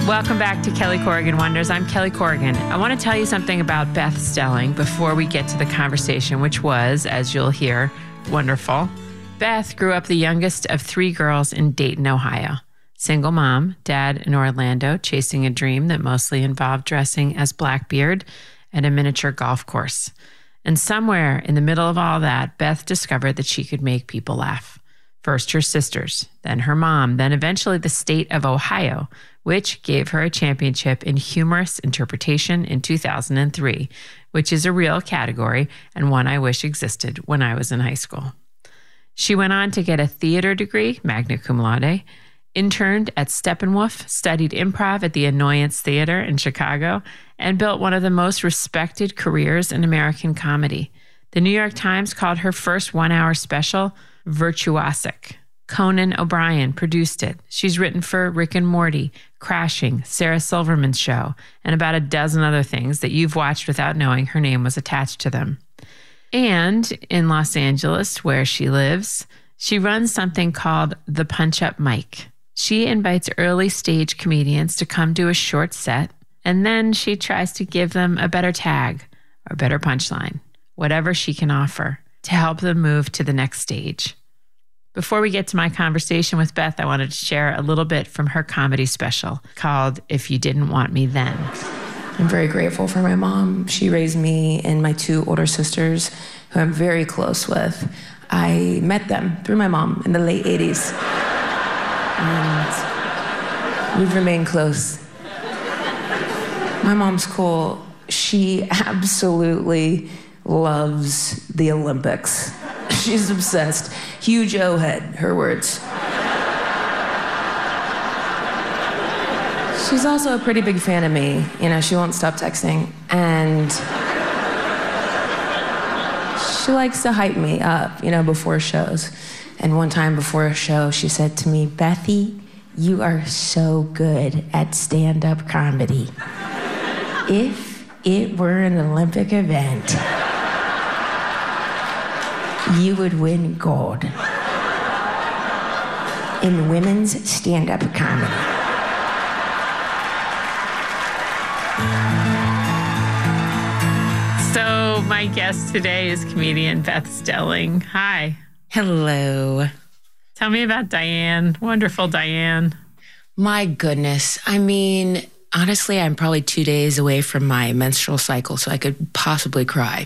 Welcome back to Kelly Corrigan Wonders. I'm Kelly Corrigan. I want to tell you something about Beth Stelling before we get to the conversation, which was, as you'll hear, wonderful. Beth grew up the youngest of 3 girls in Dayton, Ohio. Single mom, dad in Orlando, chasing a dream that mostly involved dressing as Blackbeard at a miniature golf course. And somewhere in the middle of all that, Beth discovered that she could make people laugh. First her sisters, then her mom, then eventually the state of Ohio, which gave her a championship in humorous interpretation in 2003, which is a real category and one I wish existed when I was in high school. She went on to get a theater degree, magna cum laude, interned at Steppenwolf, studied improv at the Annoyance Theater in Chicago, and built one of the most respected careers in American comedy. The New York Times called her first one-hour special virtuosic. Conan O'Brien produced it. She's written for Rick and Morty, Crashing, Sarah Silverman's Show, and about a dozen other things that you've watched without knowing her name was attached to them. And in Los Angeles, where she lives, she runs something called the Punch-Up Mic. She invites early stage comedians to come do a short set, and then she tries to give them a better tag or better punchline, whatever she can offer, to help them move to the next stage. Before we get to my conversation with Beth, I wanted to share a little bit from her comedy special called If You Didn't Want Me Then. I'm very grateful for my mom. She raised me and my 2 older sisters, who I'm very close with. I met them through my mom in the late 80s. And we've remained close. My mom's cool. She absolutely loves the Olympics. She's obsessed. Huge O-head, her words. She's also a pretty big fan of me. You know, she won't stop texting. And she likes to hype me up, you know, before shows. And one time before a show, she said to me, "Bethy, you are so good at stand-up comedy. If it were an Olympic event, you would win gold in women's stand-up comedy." So my guest today is comedian Beth Stelling. Hi. Hello. Tell me about Diane, wonderful Diane. My goodness. I mean, honestly, I'm probably 2 days away from my menstrual cycle, so I could possibly cry.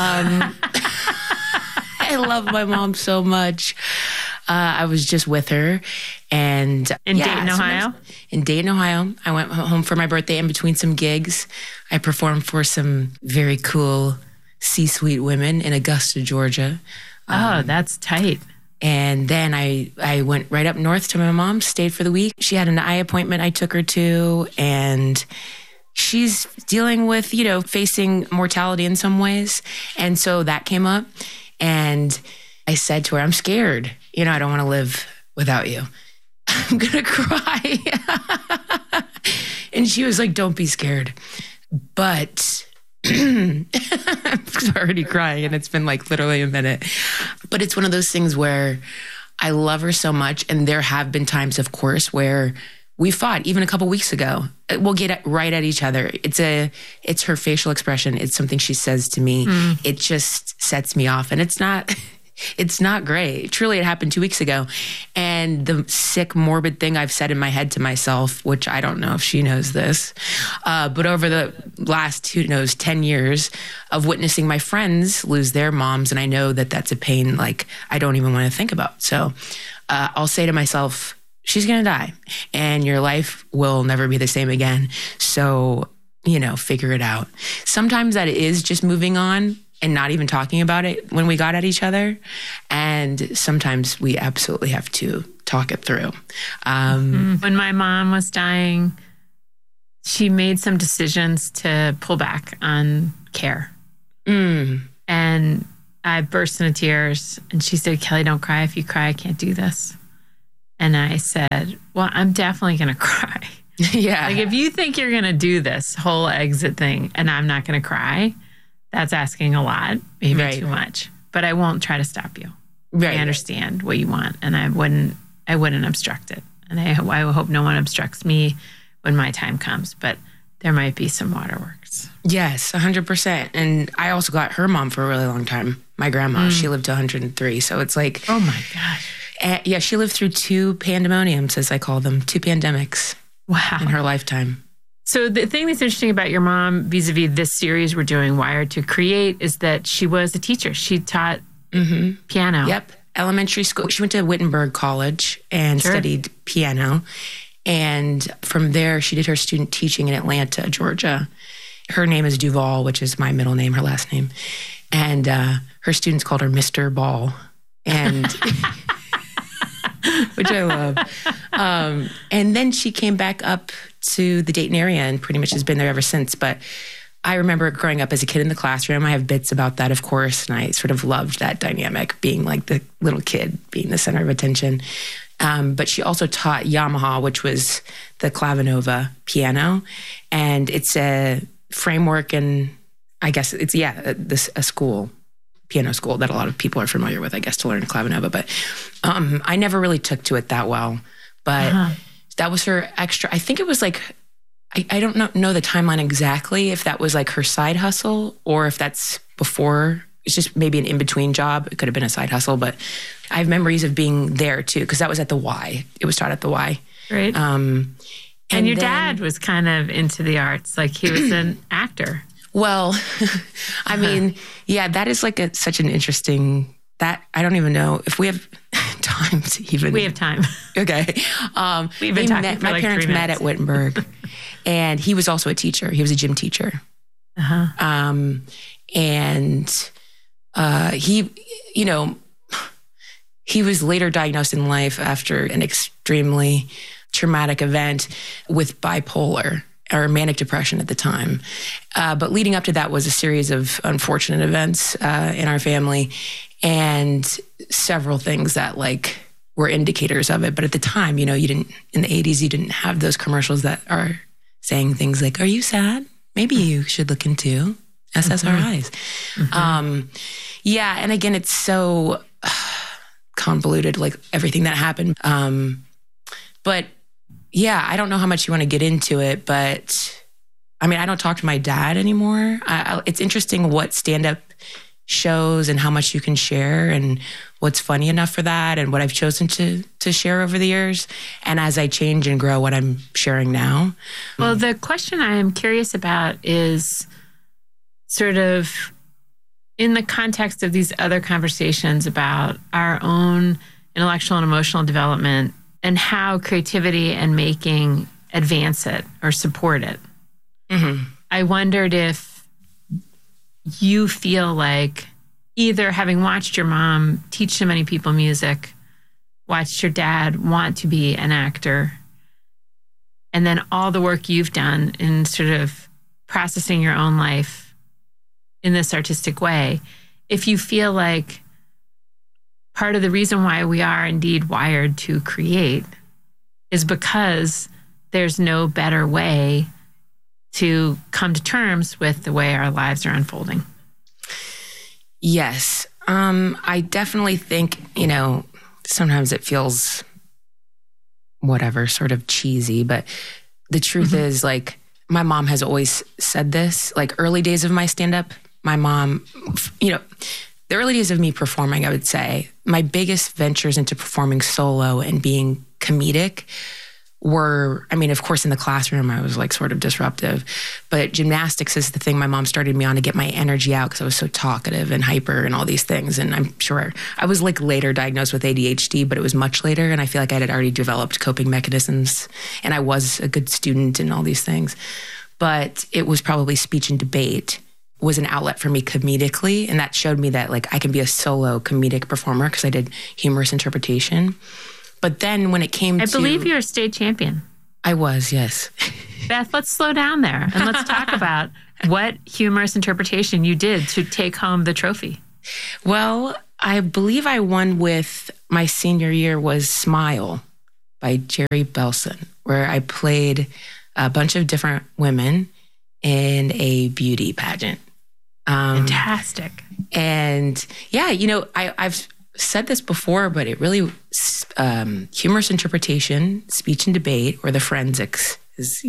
I love my mom so much. I was just with her. And in Dayton, Ohio? In Dayton, Ohio. I went home for my birthday in between some gigs. I performed for some very cool C-suite women in Augusta, Georgia. Oh, that's tight. And then I went right up north to my mom, stayed for the week. She had an eye appointment I took her to, and she's dealing with, you know, facing mortality in some ways. And so that came up. And I said to her, "I'm scared. You know, I don't want to live without you. I'm going to cry." And she was like, "Don't be scared." But I'm already crying, and it's been like literally a minute. But it's one of those things where I love her so much. And there have been times, of course, where we fought, even a couple weeks ago. We'll get right at each other. It's her facial expression. It's something she says to me. It just sets me off. And it's not great. Truly, it happened 2 weeks ago. And the sick, morbid thing I've said in my head to myself, which I don't know if she knows this, but over the last, 10 years of witnessing my friends lose their moms, and I know that that's a pain like I don't even want to think about. So I'll say to myself, she's going to die, and your life will never be the same again. So, figure it out. Sometimes that is just moving on and not even talking about it when we got at each other. And sometimes we absolutely have to talk it through. When my mom was dying, she made some decisions to pull back on care. And I burst into tears, and she said, "Kelly, don't cry. If you cry, I can't do this." And I said, "Well, I'm definitely going to cry." Yeah. Like, if you think you're going to do this whole exit thing and I'm not going to cry, that's asking a lot, maybe too much. But I won't try to stop you. I understand what you want, and I wouldn't obstruct it. And I hope no one obstructs me when my time comes, but there might be some waterworks. Yes, 100%. And I also got her mom for a really long time. My grandma, she lived to 103. So it's like, oh my gosh. Yeah, she lived through 2 pandemoniums, as I call them, 2 pandemics. Wow. In her lifetime. So the thing that's interesting about your mom vis-a-vis this series we're doing, Wired to Create, is that she was a teacher. She taught piano. Yep. Elementary school. She went to Wittenberg College and studied piano. And from there, she did her student teaching in Atlanta, Georgia. Her name is Duval, which is my middle name, her last name. And her students called her Mr. Ball. And which I love. And then she came back up to the Dayton area and pretty much has been there ever since. But I remember growing up as a kid in the classroom. I have bits about that, of course, and I sort of loved that dynamic, being like the little kid, being the center of attention. But she also taught Yamaha, which was the Clavinova piano. And it's a framework, and I guess it's, a school, piano school that a lot of people are familiar with, I guess, to learn Clavinova. But I never really took to it that well. But that was her extra, I think it was like, I don't know the timeline exactly, if that was like her side hustle or if that's before. It's just maybe an in-between job. It could have been a side hustle, but I have memories of being there too, because that was at the Y. It was taught at the Y. Right. And your dad was kind of into the arts, like he was an actor. Well, I mean, yeah, that is like such an interesting, that I don't even know if we have time to even. We have time. Okay. We've been talking for my like parents 3 met minutes. at Wittenberg, and he was also a teacher. He was a gym teacher. And he, he was later diagnosed in life after an extremely traumatic event with bipolar or manic depression at the time. But leading up to that was a series of unfortunate events in our family and several things that were indicators of it. But at the time, you didn't, in the 80s, you didn't have those commercials that are saying things like, "Are you sad? Maybe you should look into SSRIs." Yeah. And again, it's so convoluted, like everything that happened. But yeah, I don't know how much you want to get into it, but I mean, I don't talk to my dad anymore. It's interesting what stand-up shows and how much you can share and what's funny enough for that and what I've chosen to share over the years. And as I change and grow, what I'm sharing now. Well, the question I am curious about is sort of in the context of these other conversations about our own intellectual and emotional development and how creativity and making advance it or support it. I wondered if you feel like either having watched your mom teach so many people music, watched your dad want to be an actor, and then all the work you've done in sort of processing your own life in this artistic way, if you feel like part of the reason why we are indeed wired to create is because there's no better way to come to terms with the way our lives are unfolding. Yes. I definitely think, sometimes it feels whatever, sort of cheesy, but the truth is my mom has always said this, early days of my stand-up, my mom, the early days of me performing, I would say, my biggest ventures into performing solo and being comedic were, of course, in the classroom, I was sort of disruptive, but gymnastics is the thing my mom started me on to get my energy out because I was so talkative and hyper and all these things. And I'm sure I was later diagnosed with ADHD, but it was much later. And I feel like I had already developed coping mechanisms and I was a good student and all these things. But it was probably speech and debate was an outlet for me comedically. And that showed me that I can be a solo comedic performer because I did humorous interpretation. But then when it came I believe you're a state champion. I was, yes. Beth, let's slow down there and let's talk about what humorous interpretation you did to take home the trophy. Well, I believe I won with my senior year was Smile by Jerry Belson, where I played a bunch of different women in a beauty pageant. Fantastic. And yeah, I've said this before, but it really, humorous interpretation, speech and debate, or the forensics is,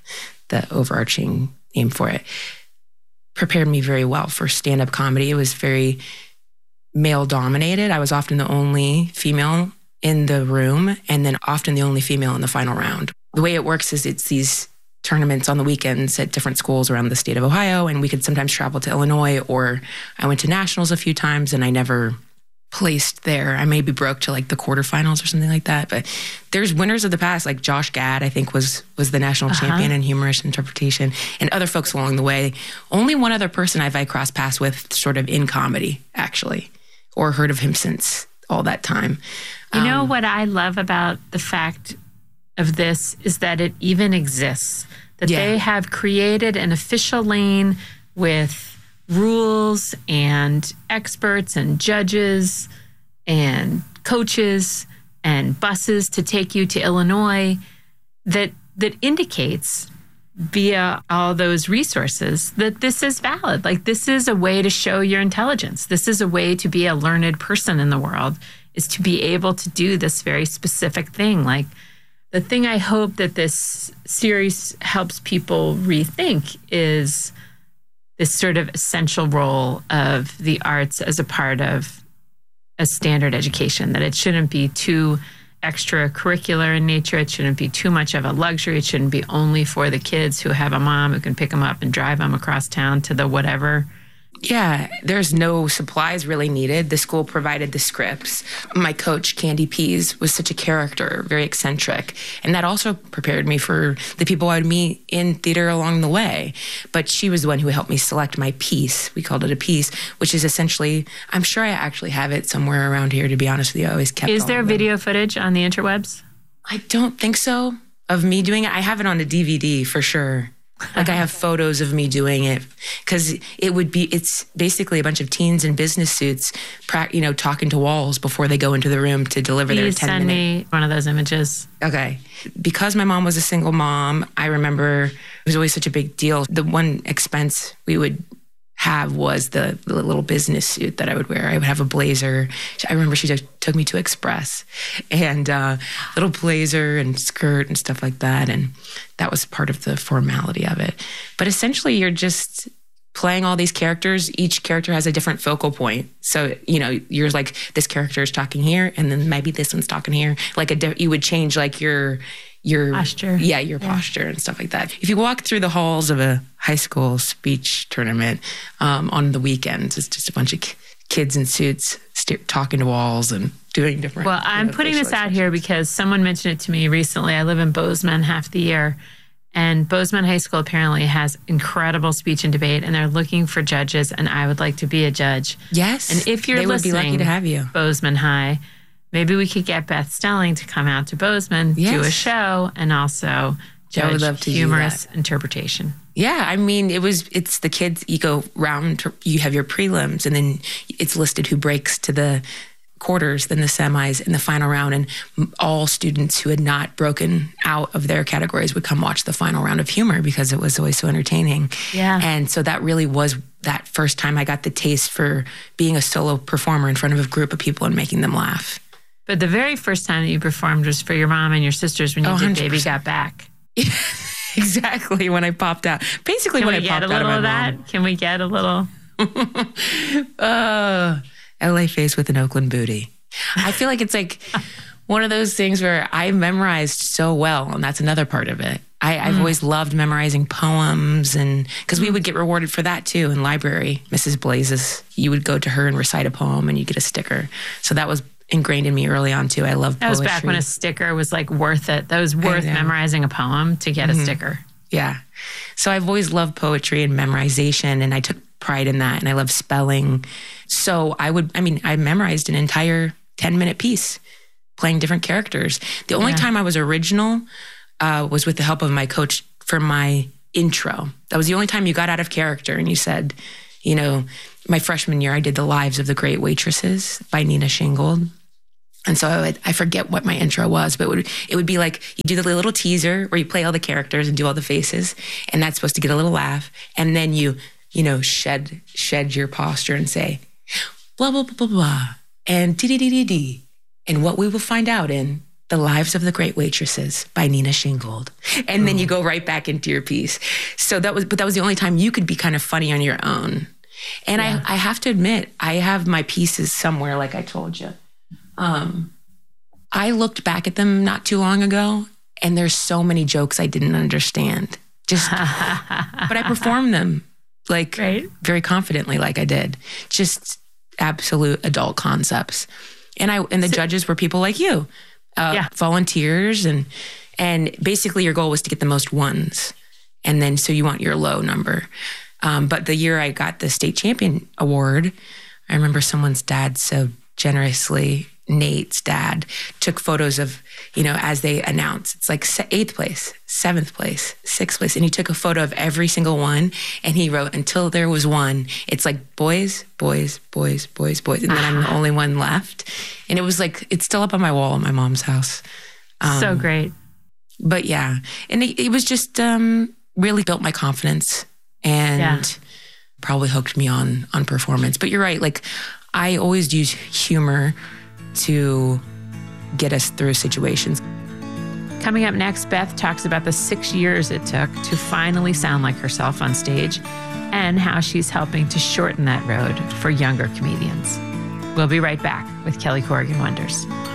the overarching name for it, prepared me very well for stand-up comedy. It was very male-dominated. I was often the only female in the room, and then often the only female in the final round. The way it works is it's these tournaments on the weekends at different schools around the state of Ohio, and we could sometimes travel to Illinois, or I went to nationals a few times and I never placed there. I maybe broke to like the quarterfinals or something like that. But there's winners of the past, like Josh Gad, I think was the national champion in humorous interpretation, and other folks along the way. Only one other person I crossed paths with sort of in comedy, actually, or heard of him since all that time. You know what I love about the fact of this is that it even exists, that they have created an official lane with rules and experts and judges and coaches and buses to take you to Illinois that indicates via all those resources that this is valid. Like, this is a way to show your intelligence. This is a way to be a learned person in the world, is to be able to do this very specific thing. Like, the thing I hope that this series helps people rethink is this sort of essential role of the arts as a part of a standard education, that it shouldn't be too extracurricular in nature. It shouldn't be too much of a luxury. It shouldn't be only for the kids who have a mom who can pick them up and drive them across town to the whatever. Yeah, there's no supplies really needed. The school provided the scripts. My coach, Candy Pease, was such a character, very eccentric. And that also prepared me for the people I would meet in theater along the way. But she was the one who helped me select my piece. We called it a piece, which is essentially, I'm sure I actually have it somewhere around here, to be honest with you. I always kept Is there video footage on the interwebs? I don't think so, of me doing it. I have it on a DVD for sure. Like, I have photos of me doing it, because it's basically a bunch of teens in business suits, talking to walls before they go into the room to deliver their 10-minute. Send me one of those images. Okay. Because my mom was a single mom, I remember it was always such a big deal. The one expense we would have was the little business suit that I would wear. I would have a blazer. I remember she took me to Express, and little blazer and skirt and stuff like that. And that was part of the formality of it. But essentially, you're just playing all these characters. Each character has a different focal point. So, you're like, this character is talking here, and then maybe this one's talking here. Like, you would change like your posture. Yeah, your posture and stuff like that. If you walk through the halls of a high school speech tournament on the weekends, it's just a bunch of kids in suits talking to walls and doing different. Well, I'm putting this out here because someone mentioned it to me recently. I live in Bozeman half the year, and Bozeman High School apparently has incredible speech and debate, and they're looking for judges, and I would like to be a judge. Yes. And if you're they listening, would be lucky to have you. Bozeman High, maybe we could get Beth Stelling to come out to Bozeman, do a show, and also judge humorous interpretation. Yeah, I mean, it's the kids, you go round, you have your prelims, and then it's listed who breaks to the quarters, then the semis, and the final round. And all students who had not broken out of their categories would come watch the final round of humor because it was always so entertaining. Yeah. And so that really was that first time I got the taste for being a solo performer in front of a group of people and making them laugh. But the very first time that you performed was for your mom and your sisters when you did 100%. Baby Got Back. Exactly, when I popped out. Basically, when I popped out of my mom. Can we get a little? LA face with an Oakland booty. I feel like it's like one of those things where I memorized so well, and that's another part of it. I've always loved memorizing poems, and because we would get rewarded for that too in library. Mrs. Blazes, you would go to her and recite a poem, and you get a sticker. So that was ingrained in me early on too. I love poetry. That was back when a sticker was like worth it. That was worth memorizing a poem to get a sticker. Yeah. So I've always loved poetry and memorization, and I took pride in that, and I love spelling. So I memorized an entire 10-minute piece playing different characters. The only time I was original was with the help of my coach for my intro. That was the only time you got out of character and you said, my freshman year, I did The Lives of the Great Waitresses by Nina Shingold. And so I forget what my intro was, but it would be like you do the little teaser where you play all the characters and do all the faces, and that's supposed to get a little laugh. And then you shed your posture and say, blah, blah, blah, blah, blah, and dee-dee-dee-dee-dee. And what we will find out in The Lives of the Great Waitresses by Nina Shingold. And then you go right back into your piece. So that was the only time you could be kind of funny on your own. And I have to admit, I have my pieces somewhere, like I told you. I looked back at them not too long ago, and there's so many jokes I didn't understand. But I performed them like very confidently, like I did. Just absolute adult concepts. And the judges were people like you, volunteers, and basically your goal was to get the most ones. And then so you want your low number. But the year I got the state champion award, I remember someone's dad so generously, Nate's dad, took photos of, as they announced, it's like 8th place, 7th place, 6th place. And he took a photo of every single one. And he wrote, until there was one, it's like boys, boys, boys, boys, boys. And then I'm the only one left. And it was like, it's still up on my wall at my mom's house. So great. But yeah, and it was just really built my confidence and probably hooked me on performance. But you're right. Like, I always use humor to get us through situations. Coming up next, Beth talks about the 6 years it took to finally sound like herself on stage and how she's helping to shorten that road for younger comedians. We'll be right back with Kelly Corrigan Wonders.